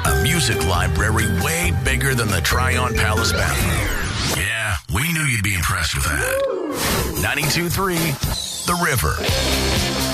A music library way bigger than the Tryon Palace bathroom. Yeah, we knew you'd be impressed with that. 92.3 The River.